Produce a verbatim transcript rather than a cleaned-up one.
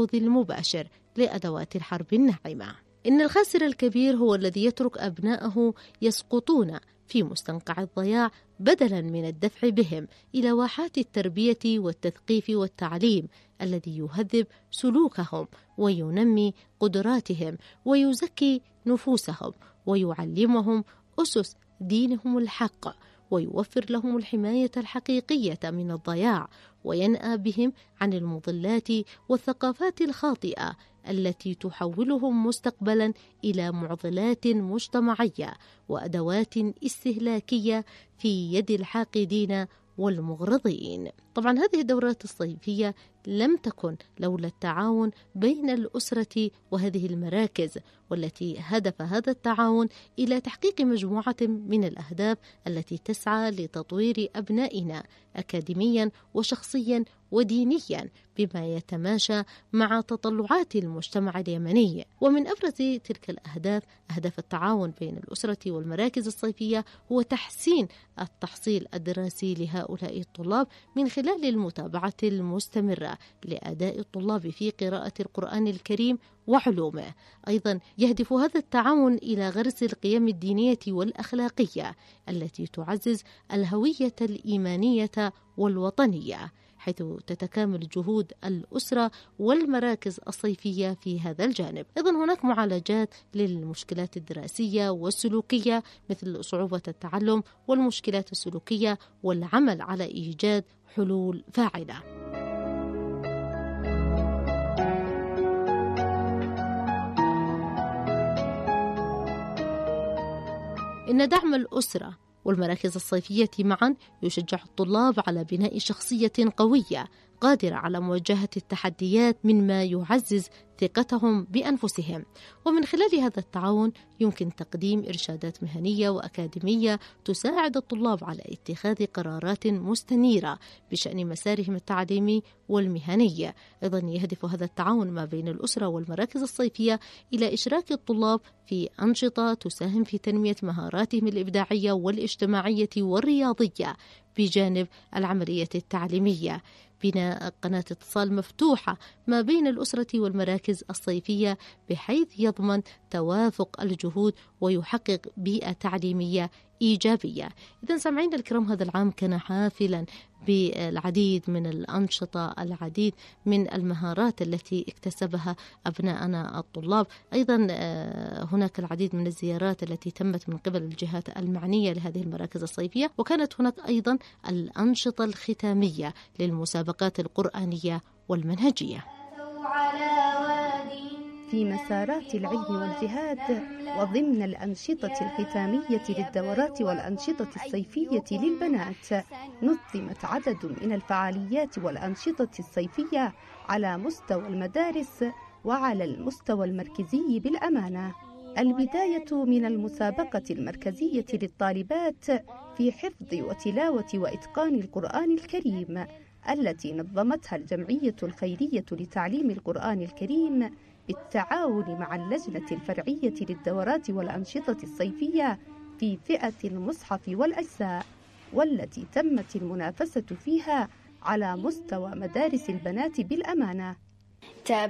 التعرض المباشر لأدوات الحرب الناعمة. إن الخاسر الكبير هو الذي يترك أبنائه يسقطون في مستنقع الضياع بدلا من الدفع بهم إلى واحات التربية والتثقيف والتعليم الذي يهذب سلوكهم وينمي قدراتهم ويزكي نفوسهم ويعلمهم أسس دينهم الحق ويوفر لهم الحماية الحقيقية من الضياع وينأى بهم عن المضلات والثقافات الخاطئة التي تحولهم مستقبلا إلى معضلات مجتمعية وأدوات استهلاكية في يد الحاقدين والمغرضين. طبعا هذه الدورات الصيفية لم تكن لولا التعاون بين الأسرة وهذه المراكز، والتي هدف هذا التعاون إلى تحقيق مجموعة من الأهداف التي تسعى لتطوير أبنائنا أكاديميا وشخصيا ودينيا بما يتماشى مع تطلعات المجتمع اليمني. ومن أبرز تلك الأهداف أهداف التعاون بين الأسرة والمراكز الصيفية هو تحسين التحصيل الدراسي لهؤلاء الطلاب من خلال المتابعة المستمرة لأداء الطلاب في قراءة القرآن الكريم وعلومه. أيضا يهدف هذا التعاون إلى غرس القيم الدينية والأخلاقية التي تعزز الهوية الإيمانية والوطنية، حيث تتكامل جهود الأسرة والمراكز الصيفية في هذا الجانب. أيضا هناك معالجات للمشكلات الدراسية والسلوكية مثل صعوبة التعلم والمشكلات السلوكية والعمل على إيجاد حلول فاعلة. إن دعم الأسرة والمراكز الصيفية معا يشجع الطلاب على بناء شخصية قوية قادرة على مواجهة التحديات مما يعزز ثقتهم بأنفسهم. ومن خلال هذا التعاون يمكن تقديم إرشادات مهنية وأكاديمية تساعد الطلاب على اتخاذ قرارات مستنيرة بشأن مسارهم التعليمي والمهني. أيضا يهدف هذا التعاون ما بين الأسرة والمراكز الصيفية إلى إشراك الطلاب في أنشطة تساهم في تنمية مهاراتهم الإبداعية والاجتماعية والرياضية بجانب العملية التعليمية. بناء قناة اتصال مفتوحة ما بين الأسرة والمراكز الصيفية بحيث يضمن توافق الجهود ويحقق بيئة تعليمية إيجابية. إذن سامعين الكرام، هذا العام كان حافلا بالعديد من الأنشطة، العديد من المهارات التي اكتسبها أبناءنا الطلاب. أيضا هناك العديد من الزيارات التي تمت من قبل الجهات المعنية لهذه المراكز الصيفية، وكانت هناك أيضا الأنشطة الختامية للمسابقات القرآنية والمنهجية. في مسارات العلم والجهاد وضمن الأنشطة الختامية للدورات والأنشطة الصيفية للبنات، نظمت عدد من الفعاليات والأنشطة الصيفية على مستوى المدارس وعلى المستوى المركزي بالأمانة. البداية من المسابقة المركزية للطالبات في حفظ وتلاوة وإتقان القرآن الكريم التي نظمتها الجمعية الخيرية لتعليم القرآن الكريم بالتعاون مع اللجنة الفرعية للدورات والأنشطة الصيفية في فئة المصحف والأجزاء، والتي تمت المنافسة فيها على مستوى مدارس البنات بالأمانة.